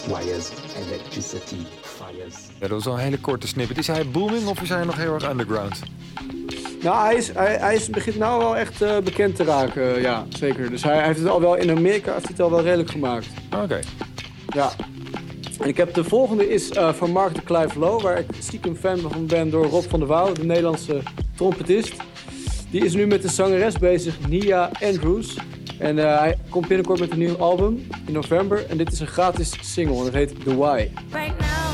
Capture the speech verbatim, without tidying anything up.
wires, electricity, fires. Ja, dat was al een hele korte snippet. Is hij booming of is hij nog heel erg underground? Nou, hij, is, hij, hij is, begint nou wel echt uh, bekend te raken, uh, ja, zeker. Dus hij, hij heeft het al wel in Amerika heeft hij het al wel redelijk gemaakt. Oké. Okay. Ja. En ik heb de volgende is uh, van Mark de Clive Low, waar ik stiekem fan van ben door Rob van der Wouw, de Nederlandse trompetist. Die is nu met de zangeres bezig, Nia Andrews. En uh, hij komt binnenkort met een nieuw album in november. En dit is een gratis single en het heet The Why. Right